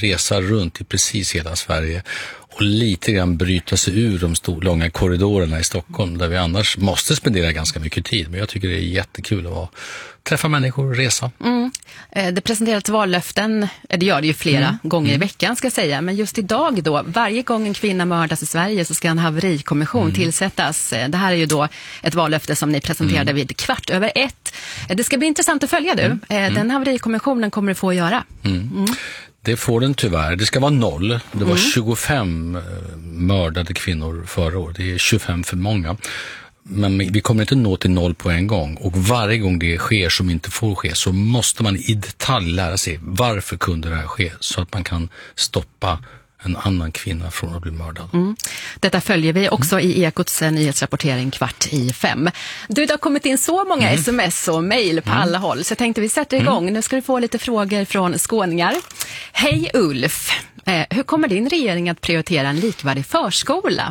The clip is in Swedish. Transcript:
resa runt i precis hela Sverige och lite grann bryta sig ur de långa korridorerna i Stockholm där vi annars måste spendera ganska mycket tid. Men jag tycker det är jättekul att träffa människor och resa. Det presenterats vallöften, det gör det ju flera gånger i veckan ska jag säga, men just idag då, varje gång en kvinna mördas i Sverige så ska en haverikommission tillsättas. Det här är ju då ett vallöfte som ni presenterade vid 1:15. Det ska bli intressant att följa du. Den haverikommissionen kommer du få göra. Det får den tyvärr. Det ska vara 0. Det var 25 mördade kvinnor förra året. Det är 25 för många. Men vi kommer inte nå till 0 på en gång. Och varje gång det sker som inte får ske så måste man i detalj lära sig varför kunde det här ske. Så att man kan stoppa en annan kvinna från att bli mördad. Detta följer vi också i Ekots nyhetsrapportering 4:45. Det har kommit in så många sms och mejl på alla håll så jag tänkte vi sätter igång. Nu ska du få lite frågor från skåningar. Hej Ulf! Hur kommer din regering att prioritera en likvärdig förskola?